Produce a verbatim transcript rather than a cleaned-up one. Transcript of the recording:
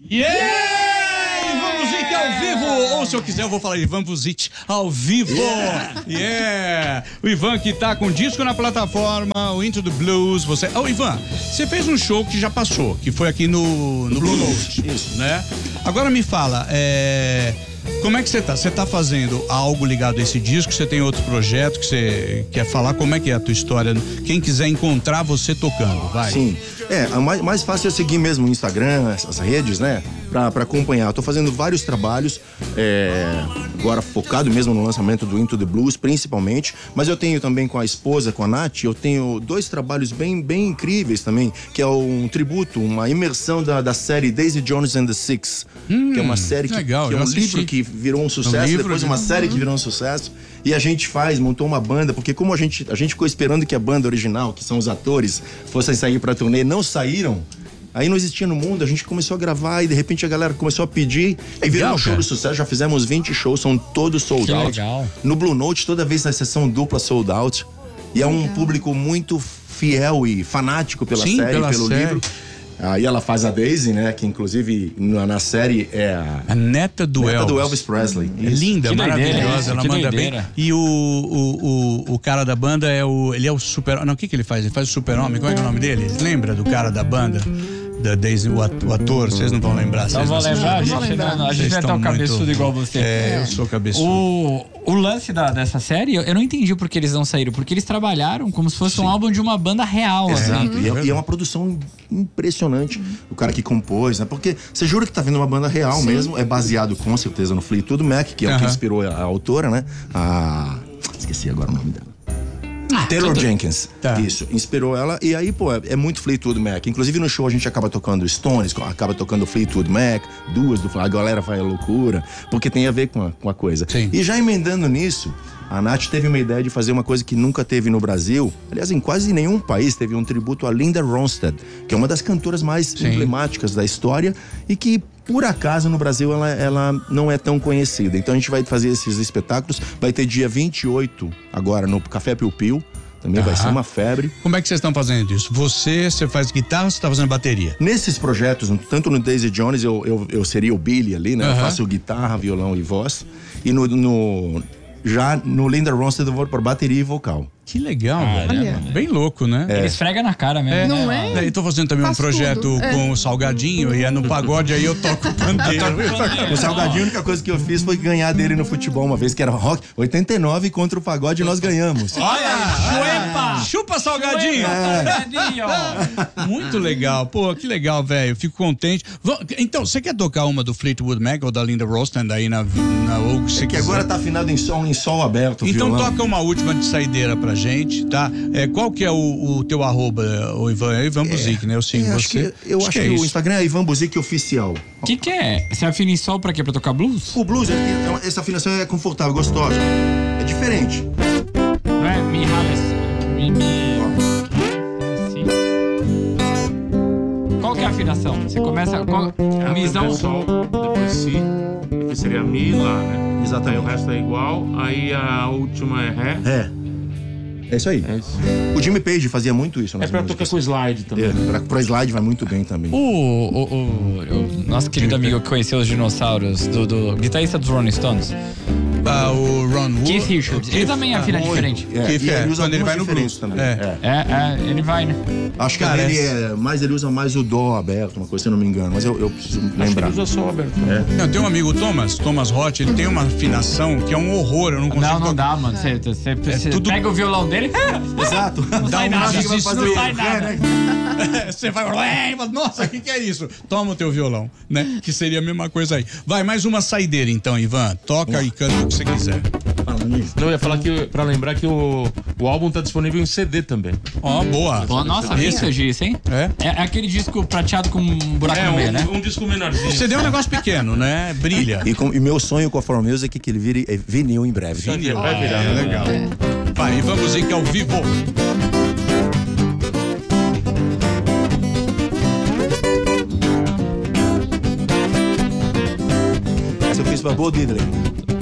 Yeah! Ivan Buzik ao vivo! Ou se eu quiser, eu vou falar Ivan Buzik ao vivo! Yeah! yeah. O Ivan que tá com disco na plataforma, o Into the Blues. Você... Ô, oh, Ivan, você fez um show que já passou, que foi aqui no, no Blue Note. Isso. Né? Agora me fala, é... como é que você tá? Você tá fazendo algo ligado a esse disco? Você tem outro projeto que você quer falar? Como é que é a tua história? Quem quiser encontrar você tocando, vai. Sim, é, a mais, mais fácil é seguir mesmo o Instagram, as redes, né? Pra, pra acompanhar. Eu tô fazendo vários trabalhos, é, agora focado mesmo no lançamento do Into the Blues, principalmente, mas eu tenho também com a esposa, com a Nath, eu tenho dois trabalhos bem, bem incríveis também, que é um tributo, uma imersão da, da série Daisy Jones and the Six, hum, que é uma série que, legal, que é um livro que virou um sucesso, um livro, depois uma série que virou um sucesso, e a gente faz, montou uma banda, porque como a gente, a gente ficou esperando que a banda original, que são os atores, fossem sair pra turnê, não saíram. Aí não existia no mundo, a gente começou a gravar e de repente a galera começou a pedir. Aí virou um show de sucesso, já fizemos vinte shows, são todos sold que out. Legal. No Blue Note, toda vez na sessão dupla sold out. E é um legal. Público muito fiel e fanático pela Sim, série, pela pelo série. livro. Aí ela faz a Daisy, né? Que inclusive na, na série é a... A neta do neta Elvis. do Elvis Presley. É linda, que maravilhosa, doideira, ela que manda doideira. bem. E o, o, o, o cara da banda é o... Ele é o super... Não, o que que ele faz? Ele faz o super-homem, qual é, que é o nome dele? Lembra do cara da banda? Da Daisy, o ator, vocês não vão lembrar. Não vou lembrar, a gente não, a gente não é tão cabeçudo muito... igual você. É, eu sou cabeçudo. O, o lance da, dessa série, eu não entendi por que eles não saíram, porque eles trabalharam como se fosse Sim. um álbum de uma banda real. Exato, assim. e, é, e é uma produção impressionante, o cara que compôs, né? Porque você jura que tá vendo uma banda real Sim. mesmo, é baseado com certeza no Fleetwood Mac, que é uh-huh. o que inspirou a, a autora, né? A... Esqueci agora o nome dela. Ah, Taylor tudo... Jenkins, tá. Isso, inspirou ela. E aí, pô, é, é muito Fleetwood Mac. Inclusive no show a gente acaba tocando Stones, acaba tocando Fleetwood Mac, duas do a galera vai à loucura, porque tem a ver com a, com a coisa. Sim. E já emendando nisso, a Nath teve uma ideia de fazer uma coisa que nunca teve no Brasil. Aliás, em quase nenhum país teve um tributo a Linda Ronstadt, que é uma das cantoras mais Sim. emblemáticas da história e que, por acaso, no Brasil ela, ela não é tão conhecida. Então a gente vai fazer esses espetáculos. Vai ter dia vinte e oito agora no Café Piu Piu. Também ah. vai ser uma febre. Como é que vocês estão fazendo isso? Você, você faz guitarra ou você está fazendo bateria? Nesses projetos, tanto no Daisy Jones, eu, eu, eu seria o Billy ali, né? Uh-huh. Eu faço guitarra, violão e voz. E no... no já no Linda Ronstadt eu vou por bateria e vocal. Que legal, ah, velho. Olha. Bem louco, né? É. Ele esfrega na cara mesmo. É. Não é? Eu tô fazendo também Faz um projeto tudo. com o é. Salgadinho e é no pagode, aí eu toco pandeiro. O Salgadinho, a única coisa que eu fiz foi ganhar dele no futebol uma vez, que era rock, oitenta e nove contra o pagode e nós ganhamos. Olha! Chupa! Chupa, Salgadinho! É. Muito legal. Pô, que legal, velho. Fico contente. Então, você quer tocar uma do Fleetwood Mac ou da Linda Ronstadt aí na... na ou que, é que agora tá afinado em sol, em sol aberto. Então violão. Toca uma última de saideira pra gente, tá? É, qual que é o, o teu arroba, o Ivan? É Ivan Buzik, né? Eu sigo é, você. Acho que, eu acho, acho que, que é o Instagram é Ivan Buzik Oficial. O que que é? Você afina em sol pra quê? Pra tocar blues? O blues, ele tem, essa afinação é confortável, gostosa. É diferente. Não é? Mi, mi, mi... Sim. Qual que é a afinação? Você começa... Qual... É, Misão... sol, depois si, que seria mi lá, né? Exatamente. Aí o resto é igual, aí a última é ré. Ré. É isso aí. É isso. O Jimmy Page fazia muito isso. É pra músicas. Tocar com slide também. É, pra, pra slide vai muito bem também. O, o, o, o nosso querido amigo que conheceu os dinossauros, do, do guitarrista dos Rolling Stones. Ah, o Ron Wood. Keith Richards. Ele também afina diferente. É, Keith, e é, ele usa quando ele vai no blues também. É. É. É, é, ele vai, né? Acho que a dele é mais, ele usa mais o dó aberto, uma coisa, se eu não me engano. Mas eu, eu preciso Acho lembrar. que ele usa sol aberto. É. Não, tem um amigo, Thomas, Thomas Roth, ele tem uma afinação que é um horror, eu não consigo... Não, não dá, mano. Você, você, você tudo... pega o violão dele... Exato. Não sai nada, que vai fazer não o... sai nada. Você vai... Nossa, o que, que é isso? Toma o teu violão, né? Que seria a mesma coisa aí. Vai, mais uma saideira então, Ivan. Toca e canta o que você quiser. Não, eu ia falar que, pra lembrar que o, o álbum tá disponível em C D também. Ó, oh, boa. Oh, nossa, vintage isso, hein? É? É aquele disco prateado com um buraco é, no meio, um, né? um disco menorzinho. C D é um negócio pequeno, né? Brilha. E, com, e meu sonho com a For Music é que ele vire é, vinil em breve. Vinil, vai virar. É, legal. Vai, Ivan Buzik ao vivo. Essa eu fiz pra Bo Diddley.